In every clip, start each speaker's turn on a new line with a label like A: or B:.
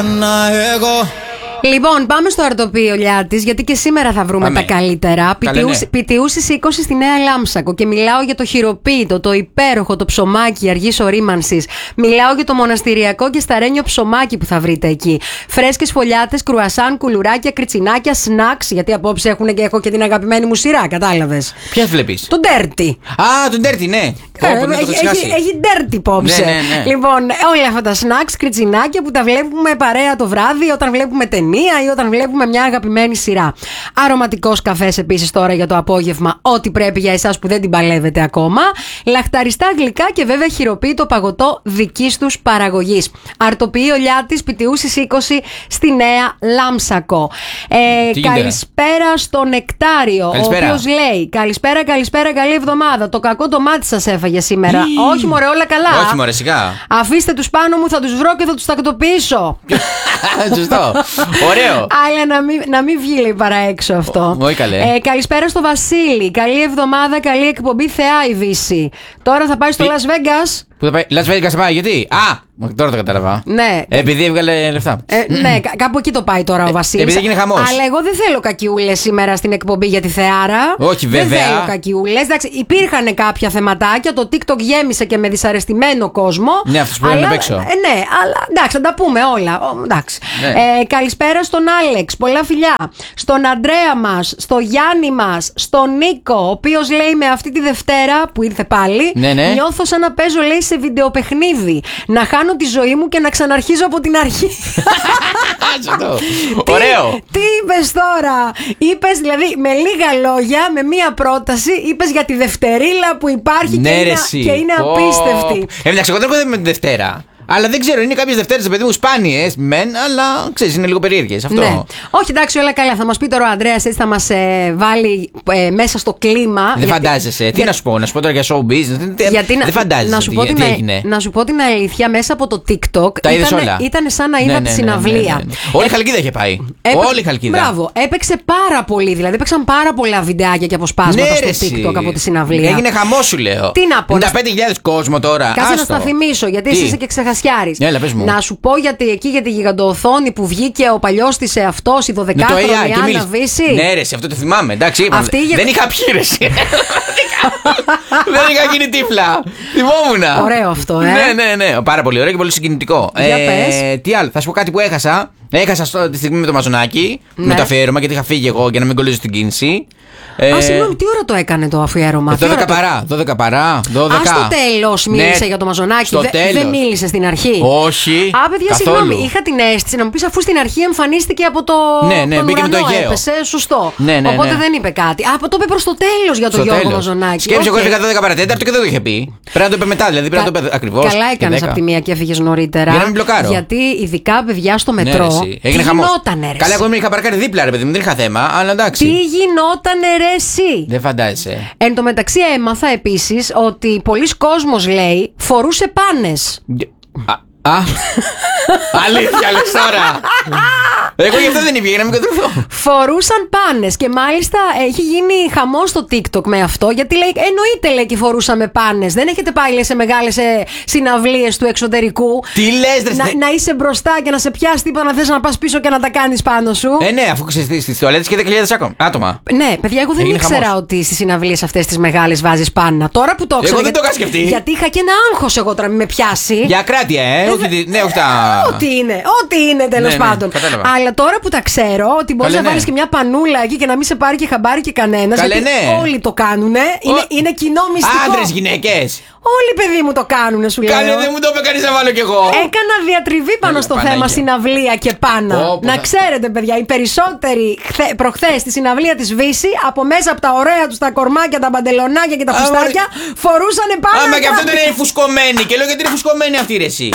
A: Λοιπόν, πάμε στο αρτοπείο Λιάτης, γιατί και σήμερα θα βρούμε τα καλύτερα. Πιτιούσης 20 στη Νέα Λάμψακο. Και μιλάω για το χειροποίητο, το υπέροχο, το ψωμάκι αργής ορίμανσης. Μιλάω για το μοναστηριακό και σταρένιο ψωμάκι που θα βρείτε εκεί. Φρέσκες φωλιάτες, κρουασάν, κουλουράκια, κριτσινάκια, σνακς. Γιατί απόψε έχω και την αγαπημένη μου σειρά, κατάλαβες.
B: Ποια βλέπεις?
A: Το Dirty.
B: Α, το Dirty, ναι.
A: Έχει Dirty υπόψε.
B: Ναι.
A: Λοιπόν, όλα αυτά τα σνακς, κριτσινάκια που τα βλέπουμε παρέα το βράδυ, όταν βλέπουμε ταινία ή όταν βλέπουμε μια αγαπημένη σειρά. Αρωματικός καφές επίσης τώρα για το απόγευμα, ό,τι πρέπει για εσάς που δεν την παλεύετε ακόμα. Λαχταριστά γλυκά και βέβαια χειροποίητο παγωτό δικής τους παραγωγής. Αρτοπείο Λιάτης, Πιτιούσης 20 στη Νέα Λάμψακο. Καλησπέρα στο Νεκτάριο, ο οποίος λέει: Καλησπέρα, καλή εβδομάδα. Το κακό το μάτι σας έφαγε σήμερα. Όχι, μωρέ, όλα καλά.
B: Όχι, μωρέ, σιγά.
A: Αφήστε τους πάνω μου, θα τους βρω και θα τους τακτοποιήσω.
B: Σωστό. Ωραίο.
A: Αλλά να μην βγει, λέει, παρά έξω αυτό.
B: Όχι καλέ.
A: Καλησπέρα στο Βασίλη. Καλή εβδομάδα, καλή εκπομπή. Θεά η Δύση. Τώρα θα πάει στο Las Vegas.
B: Πού θα πάει? Las Vegas θα πάει, γιατί? Τώρα το κατάλαβα.
A: Ναι.
B: Επειδή έβγαλε λεφτά.
A: Ναι, κάπου εκεί το πάει τώρα ο Βασίλης.
B: Επειδή έγινε χαμός.
A: Αλλά εγώ δεν θέλω κακιούλες σήμερα στην εκπομπή για τη Θεάρα.
B: Όχι, βέβαια.
A: Δεν θέλω κακιούλες. Εντάξει, υπήρχαν κάποια θεματάκια. Το TikTok γέμισε και με δυσαρεστημένο κόσμο.
B: Ναι, αυτούς που είναι απ' έξω.
A: Ναι, αλλά εντάξει, θα τα πούμε όλα. Εντάξει.
B: Ναι.
A: Καλησπέρα στον Άλεξ. Πολλά φιλιά. Στον Αντρέα μας, στο Γιάννη μας, στον Νίκο, ο οποίος λέει με αυτή τη Δευτέρα που ήρθε πάλι.
B: Ναι.
A: Νιώθω σαν να παίζω, λέει, σε βιντεοπαιχνίδι. Να χάνω τη ζωή μου και να ξαναρχίζω από την αρχή.
B: Ωραίο.
A: Τι είπες τώρα? Είπες δηλαδή με λίγα λόγια, με μία πρόταση, είπες για τη Δευτερίλα που υπάρχει και είναι απίστευτη.
B: Εντάξει, εγώ δεν έχω με τη Δευτέρα. Αλλά δεν ξέρω, είναι κάποιες Δευτέρες, παιδί μου, σπάνιες μεν, αλλά ξέρεις, είναι λίγο περίεργες αυτό.
A: Ναι. Όχι, εντάξει, όλα καλά. Θα μας πει τώρα ο Ανδρέας, έτσι θα μας βάλει μέσα στο κλίμα.
B: Δεν φαντάζεσαι. Τι να σου πω τώρα για show business. Δεν φαντάζεσαι. Γιατί έγινε.
A: Να σου πω την αλήθεια, μέσα από το TikTok ήταν σαν να είδα τη συναυλία.
B: Όλη η Χαλκίδα είχε πάει. Όλη η Χαλκίδα.
A: Μπράβο, έπαιξε πάρα πολύ. Δηλαδή, έπαιξαν πάρα πολλά βιντεάκια και αποσπάσματα στο TikTok από τη συναυλία.
B: Έγινε χαμό, σου λέω.
A: Τι να πω.
B: 95.000 κόσμο τώρα.
A: Κάτσε να στα θυμίσω, γιατί είσαι και ξεχασιάρης. Να σου πω γιατί εκεί για τη γιγαντοοθόνη που βγήκε ο παλιός της εαυτός, η 12χρονη Άννα Βύση.
B: Ναι, ρε, αυτό το θυμάμαι. Εντάξει, δεν είχα πιει. Δεν είχα γίνει τύφλα. Θυμόμουν.
A: Ωραίο αυτό,
B: Ναι. Πάρα πολύ ωραίο και πολύ συγκινητικό. Τι άλλο, θα σου πω κάτι που έχασα. Έχασα τη στιγμή με το μαζονάκι, με το αφιέρωμα, γιατί είχα φύγει εγώ για να μην κολλήσω στην κίνηση.
A: Συγγνώμη, τι ώρα το έκανε το αφιέρωμα?
B: 12 παρά.
A: Στο τέλος μίλησε για το μαζονάκι. Δεν μίλησε στην αρχή.
B: Όχι.
A: Παιδιά, συγγνώμη, είχα την αίσθηση να μου πεις, αφού στην αρχή εμφανίστηκε από το.
B: Ναι, μπήκε με το Αιγαίο.
A: Έπεσε, σωστό.
B: Ναι.
A: Οπότε δεν είπε κάτι. Το είπε προς το τέλος για το Γιώργο Μαζονάκι.
B: Σκέψε, εγώ έφυγα 12 παρατέταρτο και δεν το είχε πει. Πρέπει να το είπε μετά, δηλαδή πρέπει να το είπε ακριβώς.
A: Καλά έκανες από τη μία και έφυγες νωρίτερα.
B: Για να μην μπλοκάρω.
A: Γιατί ειδικά παιδιά στο μετρό.
B: Έγινε χαμός.
A: Καλά,
B: εγώ είχα παρκάρει δίπλα, ρε παιδί μου, δεν είχα θέμα, αλλά εντάξει.
A: Τι γινότανε, ρε εσύ?
B: Δεν φαντάζεσαι.
A: Εν τω μεταξύ έμαθα επίσης ότι πολλοί κόσμος, λέει, φορούσε πάνες.
B: Αλήθεια λες τώρα? Εγώ γι' αυτό δεν είπα, για να μην κατρουθώ.
A: Φορούσαν πάνες και μάλιστα έχει γίνει χαμός στο TikTok με αυτό. Γιατί λέει, εννοείται, λέει, και φορούσαμε πάνες. Δεν έχετε πάει, λέει, σε μεγάλες συναυλίες του εξωτερικού.
B: Τι λες, ρε?
A: Να είσαι μπροστά και να σε πιάσει τίποτα, να θες να πας πίσω και να τα κάνεις πάνω σου.
B: Ναι, αφού ξέρεις στις τουαλέτες και 10.000 άτομα.
A: Ναι, παιδιά, εγώ δεν ήξερα ότι στις συναυλίες αυτές τις μεγάλες βάζεις πάνα. Τώρα που το ξέρω.
B: Εγώ δεν το είχα σκεφτεί.
A: Γιατί είχα και ένα άγχος εγώ τώρα, μην με πιάσει.
B: Για ακράτεια, ναι, όχι τα.
A: Ό,τι είναι τέλος πάντων.
B: Κατάλαβα.
A: Αλλά τώρα που τα ξέρω, ότι μπορείς να βάλεις και μια πανούλα εκεί και να μην σε πάρει και χαμπάρι και κανένας. Γιατί όλοι το κάνουνε. Είναι κοινό μυστικό.
B: Άντρες, γυναίκες.
A: Όλοι, παιδί μου, το κάνουνε, σου λέω.
B: Κάνε, δεν μου το είπε κανείς να βάλω κι εγώ.
A: Έκανα διατριβή πάνω στο θέμα συναυλία και πάνα. Να ξέρετε, παιδιά, οι περισσότεροι προχθές στη συναυλία της Βύση, από μέσα από τα ωραία τους τα κορμάκια, τα μπαντελονάκια και τα φουστάκια, φορούσανε πάνα.
B: Άμα και αυτό δεν είναι φουσκωμένη. Και λέω γιατί είναι φουσκωμένη αυτή, ρε εσύ.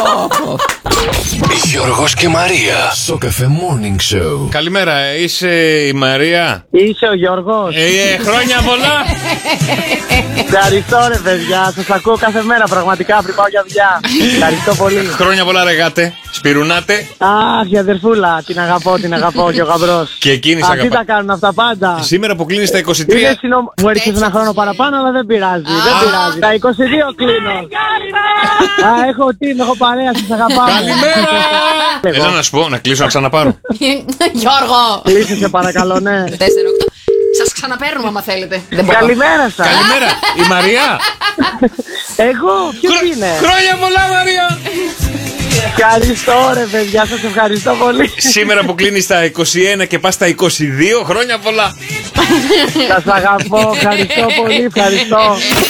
C: Γιώργος και Μαρία στο Cafe Morning Show.
D: Καλημέρα, είσαι η Μαρία?
E: Είσαι ο Γιώργος?
D: Χρόνια πολλά.
E: Ευχαριστώ, ρε παιδιά. Σας ακούω κάθε μέρα, πραγματικά, πριν πάω για δουλειά. Ευχαριστώ πολύ.
D: Χρόνια πολλά, ρε γάτε. Σπυρουνάτε.
E: Αχ, η αδερφούλα. Την αγαπώ και ο γαμπρός.
D: Και εκείνη σε
E: αγαπά. Αυτοί τα κάνουν αυτά πάντα.
D: Σήμερα που κλείνεις τα 23.
E: Μου έριξες ένα χρόνο παραπάνω, αλλά δεν πειράζει. Τα 22 κλείνω. Έχω παρέα, σας αγαπάω.
D: Καλημέρα. Έλα να σου πω, να κλείσω να ξαναπάρω.
A: Γιώργο.
E: Κλείσε σε παρακαλώ, ναι.
A: 4-8. Σας ξαναπαίρνουμε άμα θέλετε. Δεν μπορώ.
E: Καλημέρα σας.
D: Καλημέρα, η Μαρία.
E: Εγώ, ποιος είναι?
D: Χρόνια πολλά, Μαρία.
E: Ευχαριστώ ρε παιδιά, σας ευχαριστώ πολύ.
D: Σήμερα που κλείνεις τα 21 και πας στα 22, χρόνια πολλά.
E: Σας αγαπώ, ευχαριστώ πολύ, ευχαριστώ.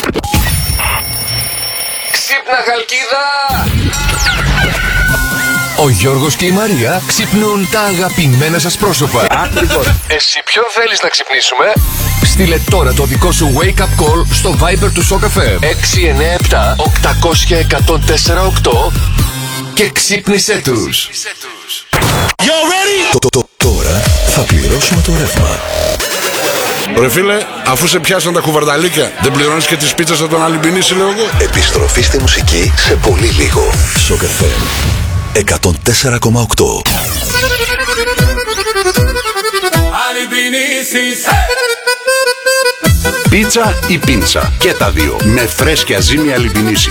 C: Ξύπνα Χαλκίδα! Ο Γιώργος και η Μαρία ξυπνούν τα αγαπημένα σας πρόσωπα. Εσύ ποιον θέλεις να ξυπνήσουμε? Στείλε τώρα το δικό σου wake up call στο Viber του Shock FM 697-800-1048 και ξύπνησέ τους. Τώρα θα πληρώσουμε το ρεύμα.
F: Ρε φίλε, αφού σε πιάσαν τα κουβαρνταλίκια, δεν πληρώνεις και τις πίτσες από τον Αλυμπινίση, λέω εγώ.
C: Επιστροφή στη μουσική σε πολύ λίγο. Shock FM 104,8.
G: Πίτσα ή πίντσα, και τα δύο, με φρέσκια ζύμη Αλυμπινίση.